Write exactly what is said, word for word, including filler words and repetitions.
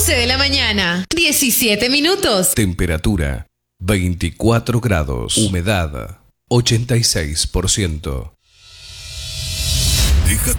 once de la mañana, diecisiete minutos. Temperatura veinticuatro grados. Humedad ochenta y seis por ciento. Déjate